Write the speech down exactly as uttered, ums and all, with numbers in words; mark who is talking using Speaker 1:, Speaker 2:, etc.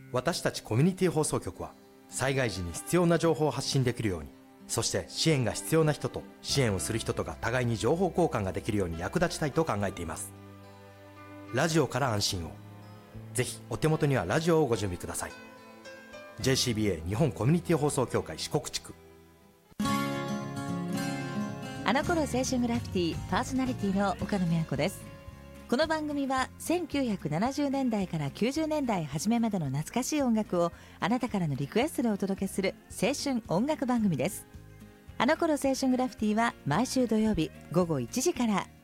Speaker 1: 私たちコミュニティ放送局は災害時に必要な情報を発信できるように、そして支援が必要な人と支援をする人とが互いに情報交換ができるように役立ちたいと考えています。ラジオから安心を。ぜひお手元にはラジオをご準備ください。 ジェーシービーエー 日本コミュニティ放送協会四国地区。
Speaker 2: あの頃青春グラフィティパーソナリティの岡野美和子です。この番組はせんきゅうひゃくななじゅうねんだいからきゅうじゅうねんだい初めまでの懐かしい音楽をあなたからのリクエストでお届けする青春音楽番組です。あの頃青春グラフィティは毎週土曜日午後いちじから